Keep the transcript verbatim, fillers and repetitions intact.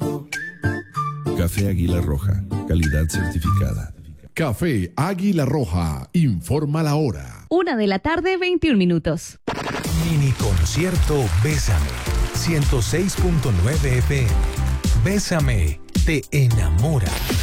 Café Águila Roja, calidad certificada. Café Águila Roja, informa la hora. Una de la tarde, veintiún minutos. Mini concierto Bésame, ciento seis punto nueve F M. Bésame, te enamora.